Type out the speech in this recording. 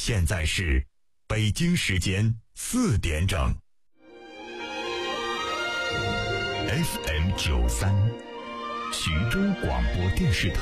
现在是北京时间4点整。FM93，徐州广播电视台。